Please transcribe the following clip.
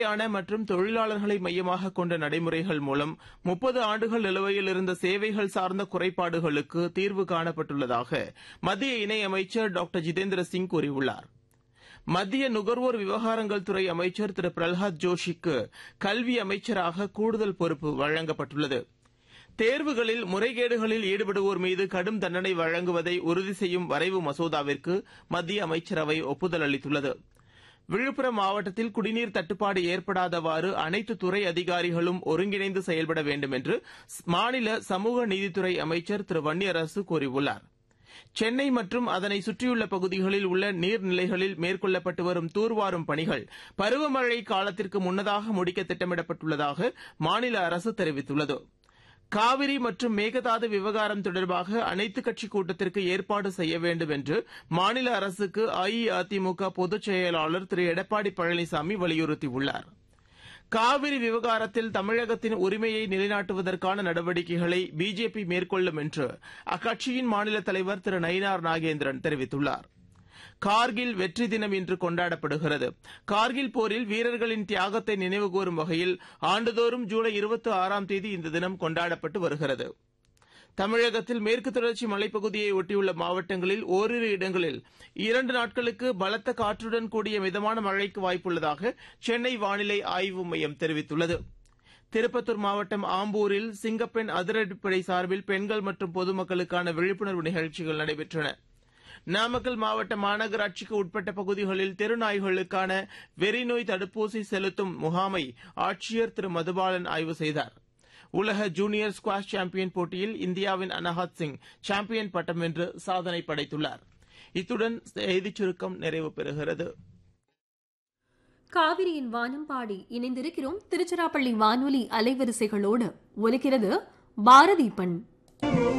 மற்றும் தொழிலாளர்களை மையமாக கொண்ட நடைமுறைகள் மூலம் 30 ஆண்டுகள் நிலுவையில் இருந்த சேவைகள் சார்ந்த குறைபாடுகளுக்கு தீர்வு காணப்பட்டுள்ளதாக மத்திய இணையமைச்சர் டாக்டர் ஜிதேந்திர சிங் கூறியுள்ளார். மத்திய நுகர்வோர் விவகாரங்கள் துறை அமைச்சர் திரு பிரல்ஹாத் ஜோஷிக்கு கல்வி அமைச்சராக கூடுதல் பொறுப்பு வழங்கப்பட்டுள்ளது. தேர்வுகளில் முறைகேடுகளில் ஈடுபடுவோர் மீது கடும் தண்டனை வழங்குவதை உறுதி செய்யும் வரைவு மசோதாவிற்கு மத்திய அமைச்சரவை ஒப்புதல் அளித்துள்ளது. விழுப்புரம் மாவட்டத்தில் குடிநீர் தட்டுப்பாடு ஏற்படாதவாறு அனைத்து துறை அதிகாரிகளும் ஒருங்கிணைந்து செயல்பட வேண்டும் என்று மாநில சமூக நீதித்துறை அமைச்சர் திரு வன்னியரசு கூறியுள்ளார். சென்னை மற்றும் அதனை சுற்றியுள்ள பகுதிகளில் உள்ள நீர்நிலைகளில் மேற்கொள்ளப்பட்டு வரும் தூர்வாரும் பணிகள் பருவமழை காலத்திற்கு முன்னதாக முடிக்க திட்டமிடப்பட்டுள்ளதாக மாநில அரசு தெரிவித்துள்ளது. காவிரி மற்றும் மேகதாது விவகாரம் தொடர்பாக அனைத்துக் கட்சிக் கூட்டத்திற்கு ஏற்பாடு செய்ய வேண்டும் என்று மாநில அரசுக்கு அஇஅதிமுக பொதுச் செயலாளர் திரு எடப்பாடி பழனிசாமி வலியுறுத்தியுள்ளார். காவிரி விவகாரத்தில் தமிழகத்தின் உரிமையை நிலைநாட்டுவதற்கான நடவடிக்கைகளை பிஜேபி மேற்கொள்ளும் என்று அக்கட்சியின் மாநில தலைவர் திரு நயினார் நாகேந்திரன் தெரிவித்துள்ளார். கார்கில் வெற்றி தினம் இன்று கொண்டாடப்படுகிறது. கார்கில் போரில் வீரர்களின் தியாகத்தை நினைவுகூரும் வகையில் ஆண்டுதோறும் ஜூலை 26ஆம் தேதி இந்த தினம் கொண்டாடப்பட்டு வருகிறது. தமிழகத்தில் மேற்கு தொடர்ச்சி மலைப்பகுதியை ஒட்டியுள்ள மாவட்டங்களில் ஓரிரு இடங்களில் 2 நாட்களுக்கு பலத்த காற்றுடன் கூடிய மிதமான மழைக்கு வாய்ப்புள்ளதாக சென்னை வானிலை ஆய்வு மையம் தெரிவித்துள்ளது. திருப்பத்தூர் மாவட்டம் ஆம்பூரில் சிங்கப்பெண் அதிரடிப்படை சார்பில் பெண்கள் மற்றும் பொதுமக்களுக்கான விழிப்புணர்வு நிகழ்ச்சிகள் நடைபெற்றன. நாமக்கல் மாவட்ட மாநகராட்சிக்கு உட்பட்ட பகுதிகளில் தெருநாய்களுக்கான வெறிநோய் தடுப்பூசி செலுத்தும் முகாமை ஆட்சியர் திரு மதுபாலன் ஆய்வு செய்தார். உலக ஜூனியர் ஸ்குவாஷ் சாம்பியன் போட்டியில் இந்தியாவின் அனாஹத் சிங் சாம்பியன் பட்டம் வென்று சாதனை படைத்துள்ளார். இத்துடன் செய்திச் சுருக்கம் நிறைவு பெறுகிறது. காவிரியின் வானம் பாடி இணைந்திருக்கிறோம். திருச்சிராப்பள்ளி வானொலி அலைவரிசைகளோடு ஒலிக்கிறது பாரதி பண்.